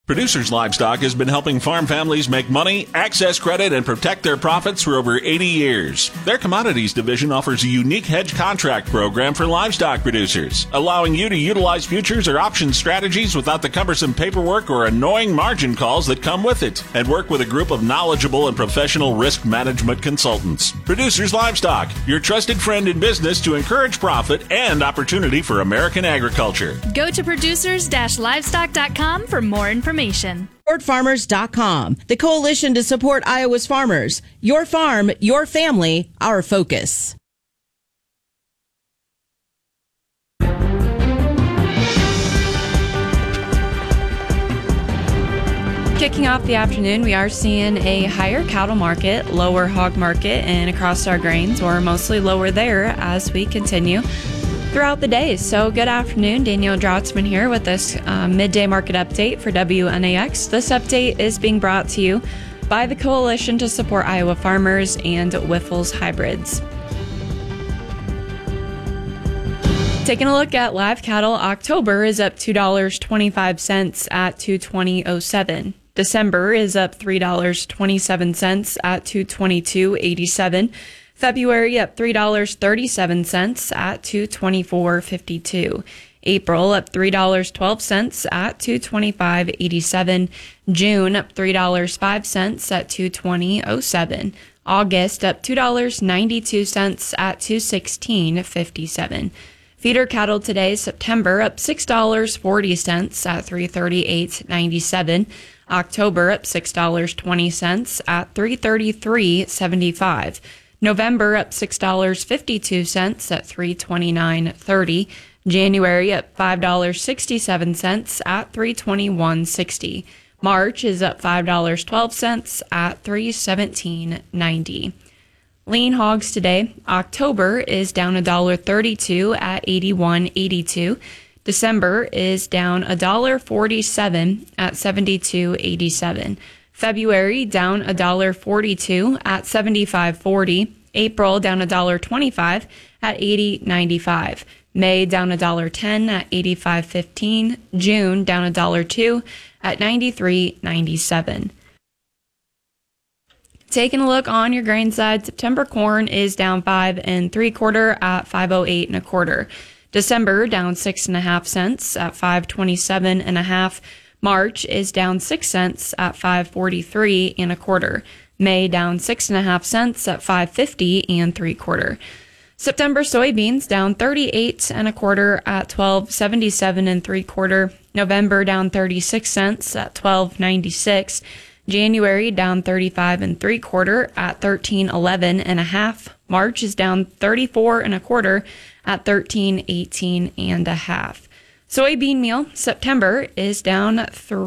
Producers Livestock has been helping farm families make money, access credit, and protect their profits for over 80 years. Their commodities division offers a unique hedge contract program for livestock producers, allowing you to utilize futures or option strategies without the cumbersome paperwork or annoying margin calls that come with it, and work with a group of knowledgeable and professional risk management consultants. Producers Livestock, your trusted friend in business to encourage profit and opportunity for American agriculture. Go to producers-livestock.com for more information. SupportFarmers.com, the coalition to support Iowa's farmers. Your farm, your family, our focus. Kicking off the afternoon, we are seeing a higher cattle market, lower hog market, and across our grains, or mostly lower there as we continue throughout the day. So good afternoon, Danielle Drautzman here with this midday market update for WNAX. This update is being brought to you by the Coalition to Support Iowa Farmers and Wyffels Hybrids. Taking a look at live cattle, October is up $2.25 at $220.07. December is up $3.27 at $222.87. February up $3.37 at $224.52. April up $3.12 at $225.87. June up $3.05 at $220.07. August up $2.92 at $216.57. Feeder cattle today, September up $6.40 at $338.97. October up $6.20 at $333.75. November up $6.52 at $329.30. January up $5.67 at $321.60. March is up $5.12 at $317.90. Lean hogs today, October is down $1.32 at $81.82. December is down $1.47 at $72.87. February down $1.42 at $75.40. April down $1.25 at $80.95. May down $1.10 at $85.15. June down $1.02 at $93.97. Taking a look on your grain side, September corn is down 5 3/4 at 508 1/4. December down 6 1/2 cents at 527 1/2. March is down 6 cents at 543 1/4. May down 6 1/2 cents at 550 3/4. September soybeans down 38 1/4 at 1277 3/4. November down 36 cents at 1296. January down 35 3/4 at 1311 1/2. March is down 34 1/4 at 1318 1/2. Soybean meal, September is down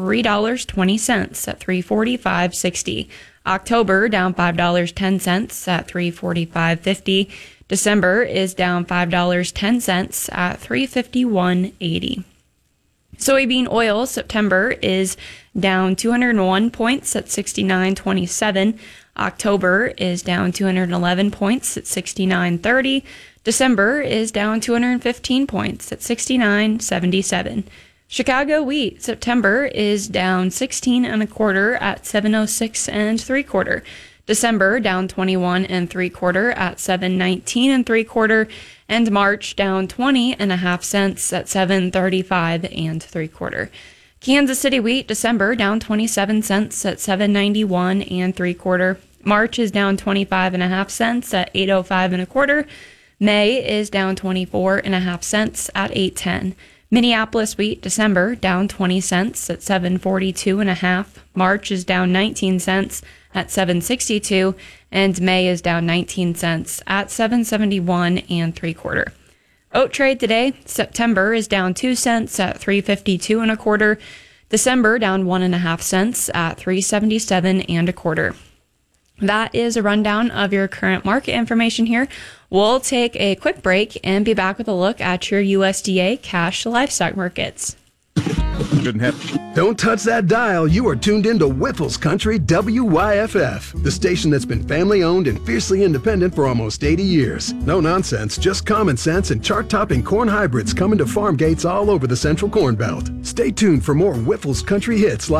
$3.20 at $345.60. October down $5.10 at $345.50. December is down $5.10 at $351.80. Soybean oil, September is down 201 points at 69.27. October is down 211 points at 69.30. December is down 215 points at 69.77. Chicago wheat, September is down 16 1/4 at 706 3/4. December down 21 3/4 at 719 3/4. And March down 20 1/2 cents at 735 3/4. Kansas City wheat, December down 27 cents at 791 3/4. March is down 25 1/2 cents at 805 1/4. May is down 24 1/2 cents at 810. Minneapolis wheat, December down 20 cents at 742 1/2. March is down 19 cents at 762, and May is down 19 cents at 771 3/4. Oat trade today, September is down 2 cents at 352 1/4. December down 1 1/2 cents at 377 1/4. That is a rundown of your current market information here. We'll take a quick break and be back with a look at your USDA cash livestock markets. Don't touch that dial. You are tuned into Wyffels Country WYFF, the station that's been family owned and fiercely independent for almost 80 years. No nonsense, just common sense and chart-topping corn hybrids coming to farm gates all over the Central Corn Belt. Stay tuned for more Wyffels Country hits.